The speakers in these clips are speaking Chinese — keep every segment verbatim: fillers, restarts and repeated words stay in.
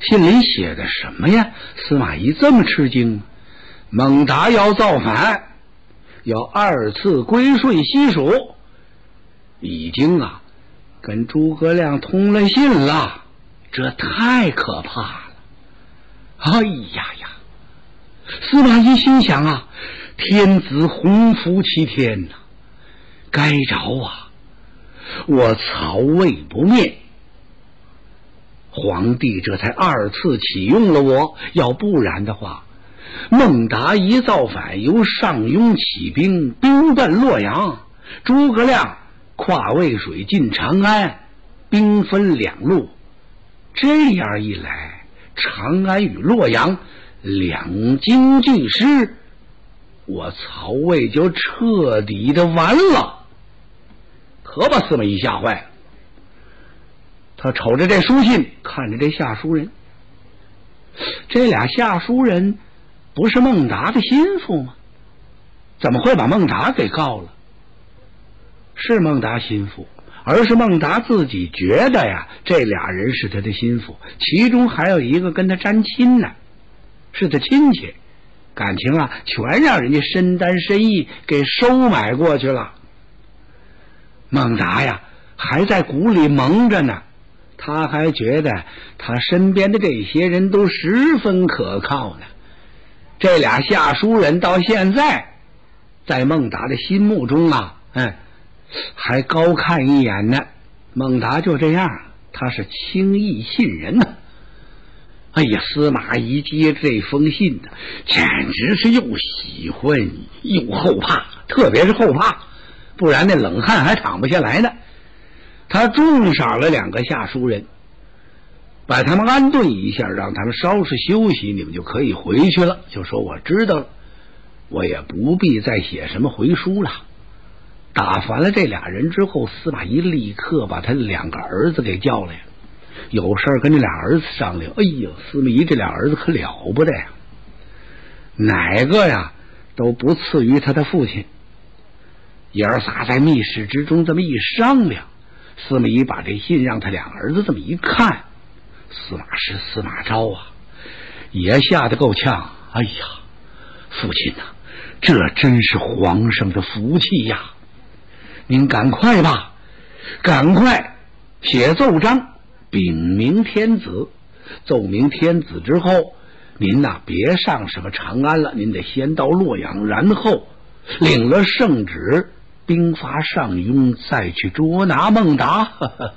信里写的什么呀？司马懿这么吃惊，孟达要造反，要二次归顺西蜀，已经啊跟诸葛亮通了信了，这太可怕了！哎呀呀！司马懿心想啊，天子洪福齐天呐、啊，该着啊，我曹魏不灭，皇帝这才二次启用了我，要不然的话，孟达一造反，由上庸起兵，兵奔洛阳，诸葛亮跨渭水进长安，兵分两路，这样一来，长安与洛阳两京俱失，我曹魏就彻底的完了，可把司马懿吓坏了。他瞅着这书信，看着这下书人，这俩下书人不是孟达的心腹吗？怎么会把孟达给告了？是孟达心腹，而是孟达自己觉得呀，这俩人是他的心腹，其中还有一个跟他沾亲呢，是他亲戚，感情啊全让人家身单身意给收买过去了。孟达呀还在鼓里蒙着呢，他还觉得他身边的这些人都十分可靠呢。这俩下书人到现在在孟达的心目中啊，嗯，还高看一眼呢。孟达就这样，他是轻易信人呢。哎呀，司马懿接着这封信呢，简直是又喜欢又后怕，特别是后怕，不然那冷汗还淌不下来呢。他重赏了两个下书人，把他们安顿一下，让他们稍事休息，你们就可以回去了。就说我知道了，我也不必再写什么回书了。打发了这俩人之后，司马懿立刻把他两个儿子给叫来，有事跟这俩儿子商量。哎呦，司马懿这俩儿子可了不得呀，哪个呀都不次于他的父亲。爷儿仨在密室之中这么一商量，司马懿把这信让他两儿子这么一看，司马师司马昭啊也吓得够呛。哎呀，父亲呐、啊，这真是皇上的福气呀，您赶快吧，赶快写奏章禀明天子，奏明天子之后，您呐、啊、别上什么长安了，您得先到洛阳，然后领了圣旨，兵发上庸，再去捉拿孟达。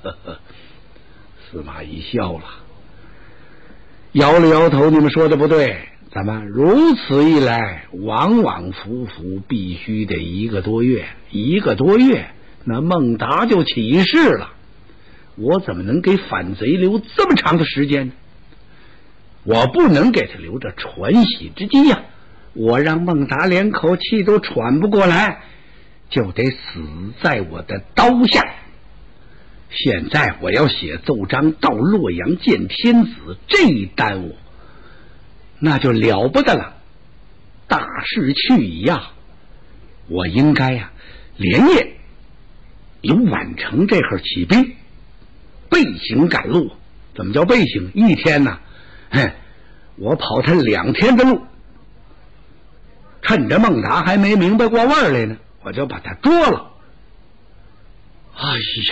司马懿笑了，摇了摇头，你们说的不对，咱们如此一来，往往复复必须得一个多月，一个多月，那孟达就起事了。我怎么能给反贼留这么长的时间呢？我不能给他留着喘息之机呀、啊！我让孟达连口气都喘不过来，就得死在我的刀下。现在我要写奏章到洛阳见天子，这一耽误那就了不得了，大势去矣呀！我应该呀、啊，连夜由宛城这会儿起兵，背行赶路。怎么叫背行？一天呢、啊，我跑他两天的路，趁着孟达还没明白过味儿来呢，我就把他捉了。哎呀，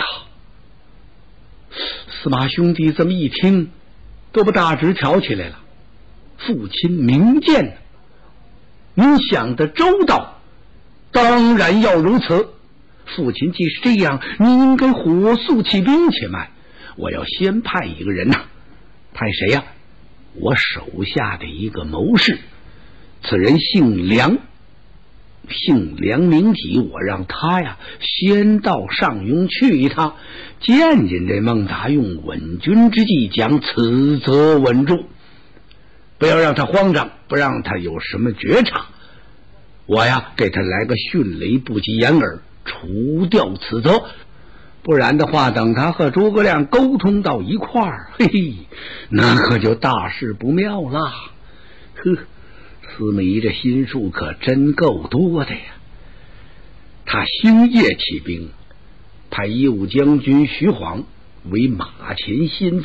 司马兄弟这么一听，都把大直挑起来了。父亲明鉴，您想得周到，当然要如此。父亲既是这样，您应该火速起兵。且慢，我要先派一个人呐、啊，派谁呀、啊？我手下的一个谋士，此人姓梁，姓梁名体，我让他呀先到上庸去一趟，见见这孟达，用稳军之计将此责稳住，不要让他慌张，不让他有什么觉察。我呀给他来个迅雷不及掩耳，除掉此责。不然的话，等他和诸葛亮沟通到一块儿，嘿嘿，那可就大事不妙了。呵，司马懿这心术可真够多的呀！他星夜起兵，派右将军徐晃为马前先锋，